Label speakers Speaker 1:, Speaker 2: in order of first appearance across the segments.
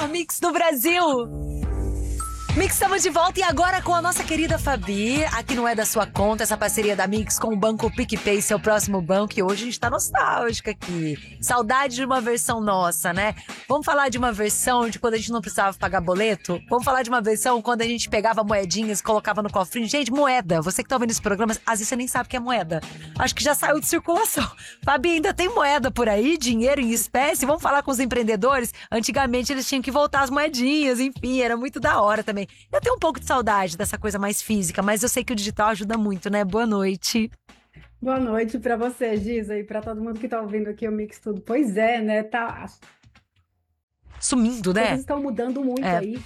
Speaker 1: melhor mix do Brasil. Mix, estamos de volta e agora com a nossa querida Fabi. Aqui não é da sua conta, essa parceria da Mix com o Banco PicPay, seu próximo banco. E hoje a gente tá nostálgica aqui. Saudade de uma versão nossa, né? Vamos falar de uma versão de quando a gente não precisava pagar boleto? Vamos falar de uma versão quando a gente pegava moedinhas e colocava no cofrinho. Gente, moeda. Você que tá ouvindo esse programa, às vezes você nem sabe o que é moeda. Acho que já saiu de circulação. Fabi, ainda tem moeda por aí? Dinheiro em espécie? Vamos falar com os empreendedores? Antigamente eles tinham que voltar as moedinhas, enfim, era muito da hora também. Eu tenho um pouco de saudade dessa coisa mais física, mas eu sei que o digital ajuda muito, né? Boa noite.
Speaker 2: Boa noite para você, Giza, e para todo mundo que está ouvindo aqui o Mix Tudo. Pois é, né? As
Speaker 1: Sumindo, né?
Speaker 2: coisas estão mudando muito aí.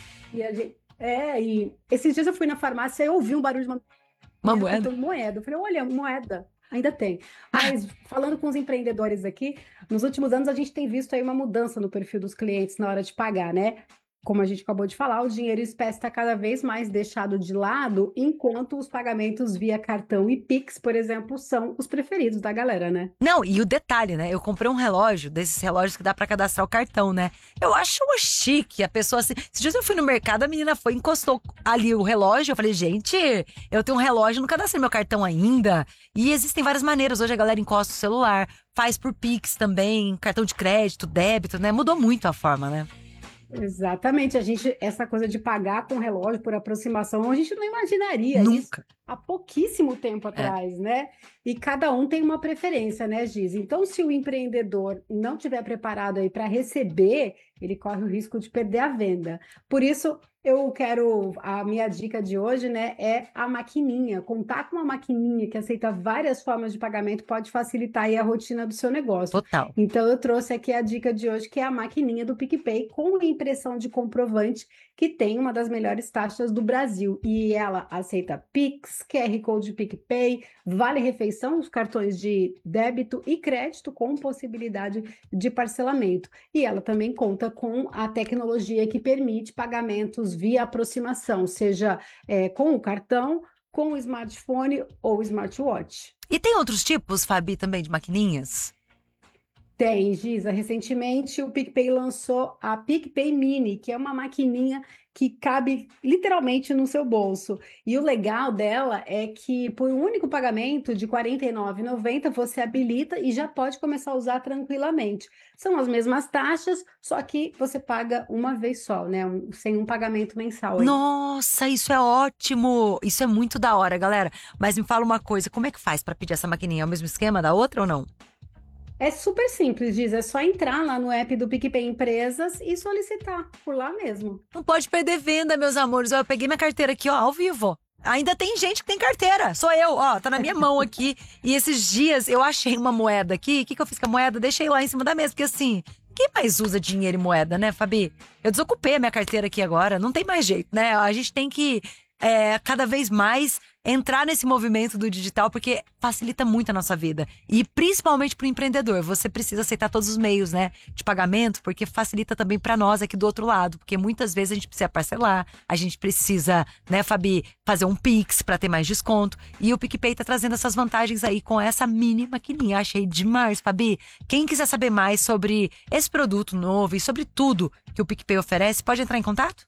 Speaker 2: E esses dias eu fui na farmácia e ouvi um barulho de
Speaker 1: uma moeda.
Speaker 2: Eu falei, olha, moeda. Ainda tem. Mas falando com os empreendedores aqui, nos últimos anos a gente tem visto aí uma mudança no perfil dos clientes na hora de pagar, né? Como a gente acabou de falar, o dinheiro em espécie está cada vez mais deixado de lado, enquanto os pagamentos via cartão e Pix, por exemplo, são os preferidos da galera, né?
Speaker 1: Não, e o detalhe, né? Eu comprei um relógio, desses relógios que dá pra cadastrar o cartão, né? Eu acho chique, a pessoa assim... Esses dias eu fui no mercado, a menina foi, encostou ali o relógio, eu falei, gente, eu tenho um relógio, não cadastrei meu cartão ainda. E existem várias maneiras, hoje a galera encosta o celular, faz por Pix também, cartão de crédito, débito, né? Mudou muito a forma, né?
Speaker 2: Exatamente, essa coisa de pagar com relógio por aproximação, a gente não imaginaria
Speaker 1: Nunca.
Speaker 2: isso há pouquíssimo tempo atrás, né? E cada um tem uma preferência, né, Giz? Então, se o empreendedor não estiver preparado aí para receber, ele corre o risco de perder a venda. Por isso, a minha dica de hoje, né, é a maquininha. Contar com uma maquininha que aceita várias formas de pagamento pode facilitar aí a rotina do seu negócio.
Speaker 1: Total.
Speaker 2: Então, eu trouxe aqui a dica de hoje, que é a maquininha do PicPay com impressão de comprovante, que tem uma das melhores taxas do Brasil. E ela aceita Pix, QR Code PicPay, Vale Refeição, os cartões de débito e crédito com possibilidade de parcelamento. E ela também conta com a tecnologia que permite pagamentos via aproximação, seja com o cartão, com o smartphone ou smartwatch.
Speaker 1: E tem outros tipos, Fabi, também de maquininhas?
Speaker 2: Tem, Giza. Recentemente o PicPay lançou a PicPay Mini, que é uma maquininha que cabe literalmente no seu bolso. E o legal dela é que por um único pagamento de R$ 49,90 você habilita e já pode começar a usar tranquilamente. São as mesmas taxas, só que você paga uma vez só, né? Sem um pagamento mensal.
Speaker 1: Nossa, isso é ótimo! Isso é muito da hora, galera. Mas me fala uma coisa, como é que faz para pedir essa maquininha? É o mesmo esquema da outra ou não?
Speaker 2: É super simples, Giz. É só entrar lá no app do PicPay Empresas e solicitar por lá mesmo.
Speaker 1: Não pode perder venda, meus amores. Ó, eu peguei minha carteira aqui, ó, ao vivo. Ainda tem gente que tem carteira. Sou eu, ó, tá na minha mão aqui. E esses dias eu achei uma moeda aqui. O que eu fiz com a moeda? Deixei lá em cima da mesa. Porque assim, quem mais usa dinheiro e moeda, né, Fabi? Eu desocupei a minha carteira aqui agora. Não tem mais jeito, né? A gente tem que cada vez mais entrar nesse movimento do digital, porque facilita muito a nossa vida. E principalmente para o empreendedor, você precisa aceitar todos os meios, né, de pagamento, porque facilita também para nós aqui do outro lado, porque muitas vezes a gente precisa parcelar, a gente precisa, né, Fabi, fazer um Pix para ter mais desconto, e o PicPay tá trazendo essas vantagens aí com essa mini maquininha. Achei demais, Fabi. Quem quiser saber mais sobre esse produto novo e sobre tudo que o PicPay oferece, pode entrar em contato?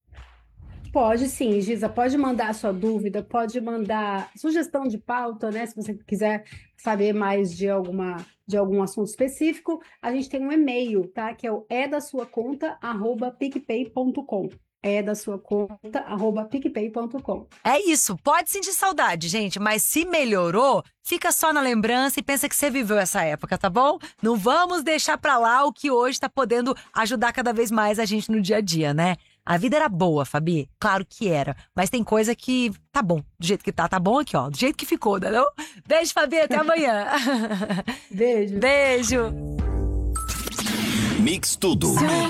Speaker 2: Pode sim, Giza, pode mandar a sua dúvida, pode mandar sugestão de pauta, né? Se você quiser saber mais de algum assunto específico, a gente tem um e-mail, tá? Que é o edasuaconta@picpay.com. edasuaconta@picpay.com.
Speaker 1: É isso, pode sentir saudade, gente, mas se melhorou, fica só na lembrança e pensa que você viveu essa época, tá bom? Não vamos deixar pra lá o que hoje tá podendo ajudar cada vez mais a gente no dia a dia, né? A vida era boa, Fabi, claro que era, mas tem coisa que tá bom, do jeito que tá bom aqui, ó, do jeito que ficou, né não? Beijo, Fabi, até amanhã.
Speaker 2: Beijo.
Speaker 1: Beijo.
Speaker 3: Mix Tudo.